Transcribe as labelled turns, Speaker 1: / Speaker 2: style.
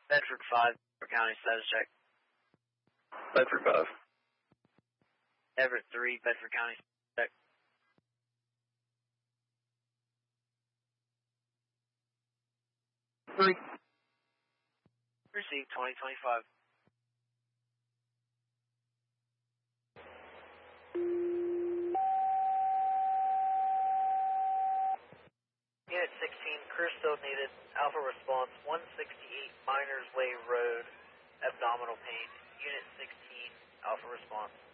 Speaker 1: Bedford 5, Bedford County status check.
Speaker 2: Bedford 5.
Speaker 1: Everett 3, Bedford County status check. Received 2025. Unit 16, crew still needed. Alpha response 168 Miners Way Road, abdominal pain. Unit 16, Alpha response.